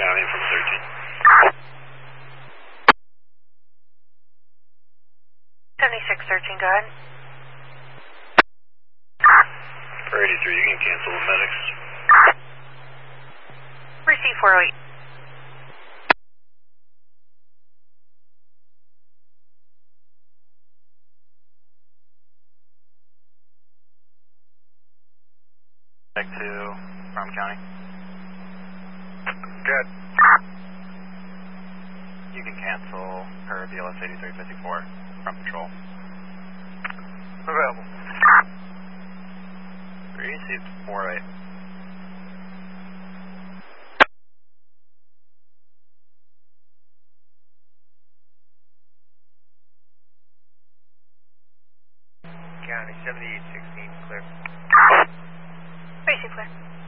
County from 7613, go ahead. 13. For 83, you can cancel the medics. Receive 408. Back to Palm County. Good. You can cancel her BLS 8354 from patrol. Available. Received 408. County 7816, clear. Receive clear.